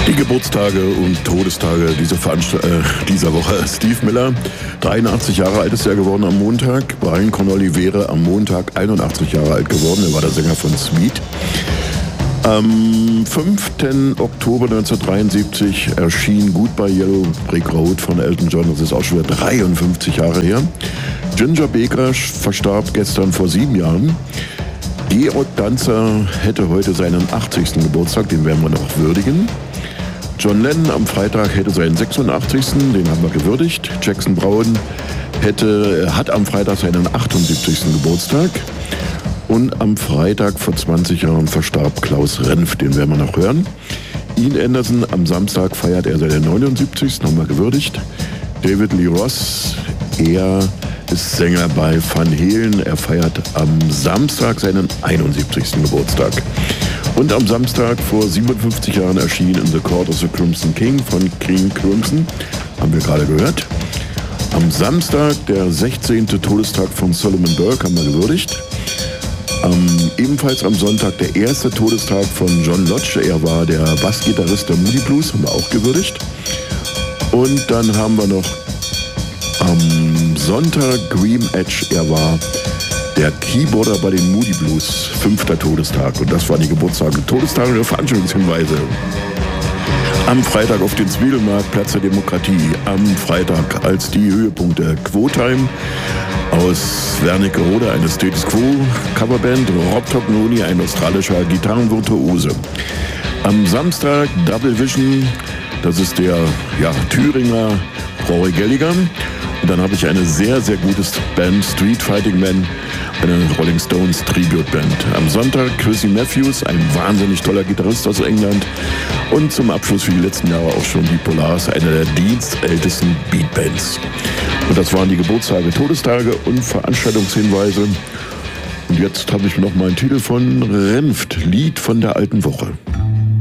Die Geburtstage und Todestage dieser Woche. Steve Miller, 83 Jahre alt ist er geworden am Montag. Brian Connolly wäre am Montag 81 Jahre alt geworden. Er war der Sänger von Sweet. Am 5. Oktober 1973 erschien Goodbye Yellow Brick Road von Elton John. Das ist auch schon wieder 53 Jahre her. Ginger Baker verstarb gestern vor 7 Jahren. Georg Danzer hätte heute seinen 80. Geburtstag, den werden wir noch würdigen. John Lennon am Freitag hätte seinen 86. Den haben wir gewürdigt. Jackson Browne hat am Freitag seinen 78. Geburtstag. Und am Freitag vor 20 Jahren verstarb Klaus Renf, den werden wir noch hören. Ian Anderson, am Samstag feiert er seinen 79. haben wir gewürdigt. David Lee Roth, er ist Sänger bei Van Halen. Er feiert am Samstag seinen 71. Geburtstag. Und am Samstag vor 57 Jahren erschien In the Court of the Crimson King von King Crimson. Haben wir gerade gehört. Am Samstag der 16. Todestag von Solomon Burke, haben wir gewürdigt. Ebenfalls am Sonntag der erste Todestag von John Lodge. Er war der Bassgitarrist der Moody Blues, haben wir auch gewürdigt. Und dann haben wir noch am Sonntag Green Edge. Er war der Keyboarder bei den Moody Blues, 5. Todestag. Und das waren die Geburtstage, Todestage und Veranstaltungshinweise. Am Freitag auf den Zwiebelmarkt, Platz der Demokratie. Am Freitag als die Höhepunkte Quo-Time aus Wernigerode, eine Status Quo Coverband. Rob Tognoni, ein australischer Gitarrenvirtuose. Am Samstag Double Vision, das ist der Thüringer Rory Gallagher. Und dann habe ich eine sehr, sehr gute Band, Street Fighting Men, eine Rolling Stones Tribute-Band. Am Sonntag Chrissy Matthews, ein wahnsinnig toller Gitarrist aus England. Und zum Abschluss für die letzten Jahre auch schon die Polars, eine der dienstältesten Beatbands. Und das waren die Geburtstage, Todestage und Veranstaltungshinweise. Und jetzt habe ich noch mal einen Titel von Renft, Lied von der alten Woche.